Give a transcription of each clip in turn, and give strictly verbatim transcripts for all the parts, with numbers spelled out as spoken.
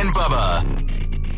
and Bubba.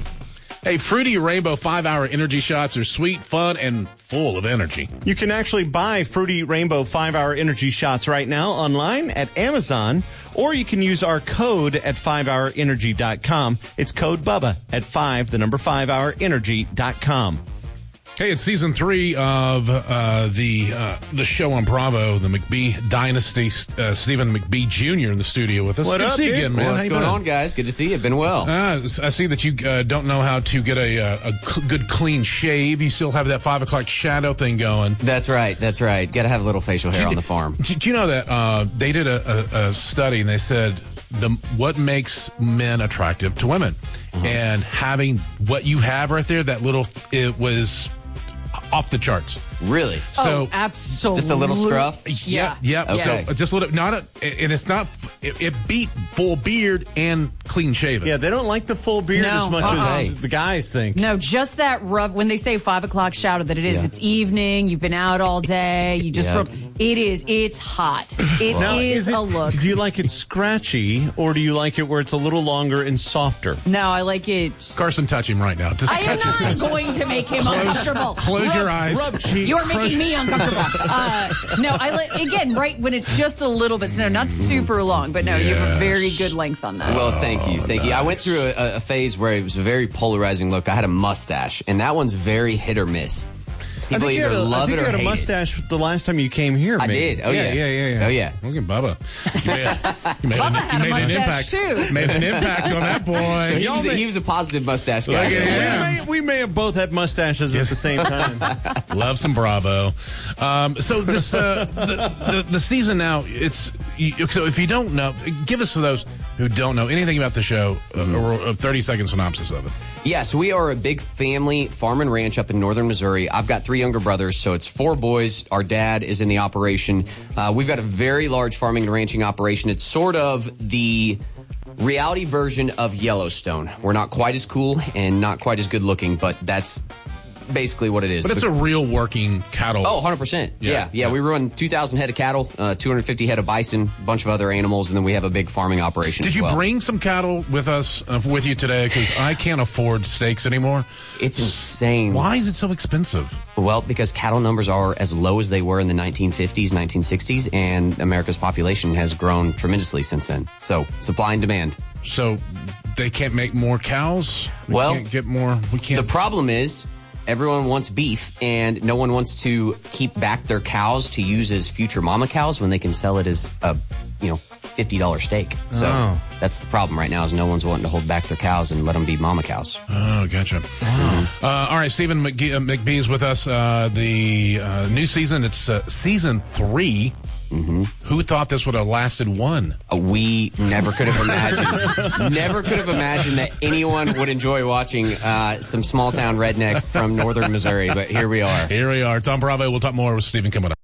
Hey, Fruity Rainbow five-hour energy shots are sweet, fun, and full of energy. You can actually buy Fruity Rainbow five-hour energy shots right now online at Amazon, or you can use our code at five hour energy dot com. It's code Bubba at five, the number five hour energy dot com. Hey, it's season three of uh, the uh, the show on Bravo, the McBee Dynasty. Uh, Stephen McBee Junior in the studio with us. What Good up, to see you dude? again, man. What's How you going doing? on, guys? Good to see you. Been well. Uh, I see that you uh, don't know how to get a, a, a cl- good clean shave. You still have that five o'clock shadow thing going. That's right. That's right. Got to have a little facial hair on the farm. Do, do you know that uh, they did a, a, a study and they said the what makes men attractive to women, Uh-huh. and having what you have right there, that little, it was off the charts. Really? So oh, absolutely. Just a little scruff? Yeah, yeah. Okay. So just a little, not a, and it's not. It, it beat full beard and clean shaven. Yeah, they don't like the full beard No. as much Uh-uh. as the guys think. No, just that rub. When they say five o'clock shadow, that it is. Yeah. It's evening. You've been out all day. You just. Yeah. Rub, it is. It's hot. It Now, is is it, a look. do you like it scratchy, or do you like it where it's a little longer and softer? No, I like it. Carson, touch him right now. Just I am touch his not going to make him uncomfortable. Close your eyes. Rub cheeks. You're making me uncomfortable. Uh, no, I like again right when it's just a little bit. No, not super long, but no, you have a Yes. very good length on that. Well, thank you. Thank you. I went through a, a phase where it was a very polarizing look. I had a mustache, and that one's very hit or miss. I People think you either had a, I love think it you or had a hate it. mustache the last time you came here. I maybe. did. Oh, yeah. yeah, yeah, yeah. Oh, yeah. Look at Bubba. You made, a- you made, Bubba an, had you a made an mustache, impact. too. Made an impact on that boy. He Y'all was, a, may- he was a positive mustache guy. Look at him. We Yeah. may, we may have both had mustaches at the same time. Love some Bravo. Um, so this uh, the, the the season now. It's you, so if you don't know, give us to those who don't know anything about the show uh, or a thirty second synopsis of it. Yes, we are a big family farm and ranch up in northern Missouri. I've got three younger brothers, so it's four boys. Our dad is in the operation. Uh, we've got a very large farming and ranching operation. It's sort of the reality version of Yellowstone. We're not quite as cool and not quite as good looking, but that's basically what it is. But it's a real working cattle. Oh, one hundred percent. Yeah, Yeah, yeah. yeah. We run two thousand head of cattle, uh, two hundred fifty head of bison, a bunch of other animals, and then we have a big farming operation Did as you well. bring some cattle with us uh, with you today? Because I can't afford steaks anymore. It's insane. Why is it so expensive? Well, because cattle numbers are as low as they were in the nineteen fifties, nineteen sixties, and America's population has grown tremendously since then. So, supply and demand. So they can't make more cows. We Well, can't get more. We The can't. problem is everyone wants beef, and no one wants to keep back their cows to use as future mama cows when they can sell it as a, you know, fifty dollars steak. So Oh. that's the problem right now is no one's wanting to hold back their cows and let them be mama cows. Oh, gotcha. Uh, all right, Stephen McGee, uh, McBee is with us. Uh, the uh, new season, it's uh, season three. Mm-hmm. Who thought this would have lasted one? Uh, we never could have imagined, never could have imagined that anyone would enjoy watching uh, some small town rednecks from northern Missouri, but here we are. Here we are. Tom Bravo. We'll talk more with Stephen coming up.